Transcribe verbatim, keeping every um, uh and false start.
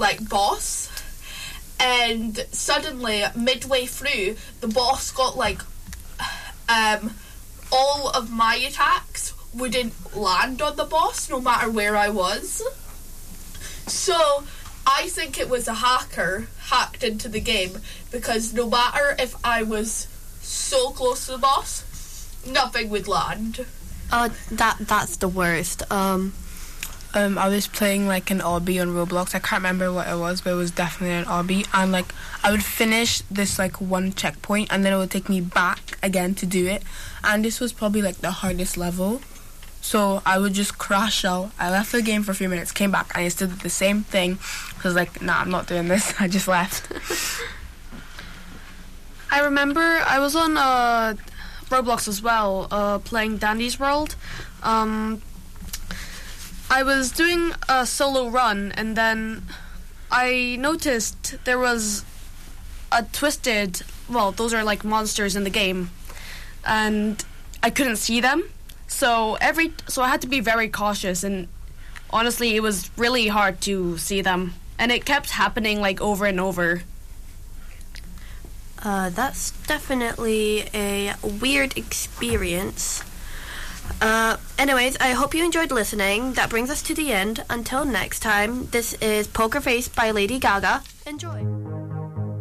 like boss, and suddenly midway through the boss got like um all of my attacks wouldn't land on the boss no matter where I was. So I think it was a hacker hacked into the game, because no matter if I was so close to the boss, nothing would land. Uh, that that's the worst. Um, um, I was playing like an obby on Roblox. I can't remember what it was, but it was definitely an obby. And like I would finish this like one checkpoint, and then it would take me back again to do it. And this was probably like the hardest level. So I would just crash out. I left the game for a few minutes, came back, and I still did the same thing. I was like, nah, I'm not doing this. I just left. I remember I was on uh, Roblox as well, uh, playing Dandy's World. Um, I was doing a solo run, and then I noticed there was a twisted, well, those are like monsters in the game, and I couldn't see them. So every so I had to be very cautious, and honestly, it was really hard to see them, and it kept happening like over and over. uh, that's definitely a weird experience. Uh, anyways, I hope you enjoyed listening. That brings us to the end. Until next time, this is Poker Face by Lady Gaga. Enjoy.